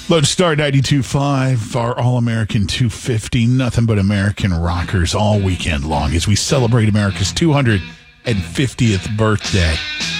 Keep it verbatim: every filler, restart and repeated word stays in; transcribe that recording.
Lodestar ninety-two point five, our All-American two fifty, nothing but American rockers all weekend long as we celebrate America's two hundred fiftieth birthday.